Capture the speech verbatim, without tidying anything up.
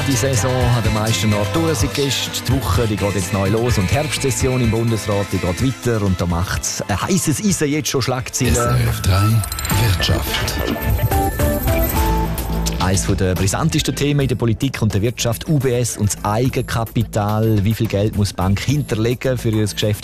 Partysaison an den meisten Orten durch sind gestern. Die Woche die geht jetzt neu los und die Herbstsession im Bundesrat die geht weiter. Und da macht es ein heißes Eisen jetzt schon Schlagzeilen. S R F drei Wirtschaft. Eines der brisantesten Themen in der Politik und der Wirtschaft, U B S und das Eigenkapital. Wie viel Geld muss die Bank hinterlegen für ihr Geschäft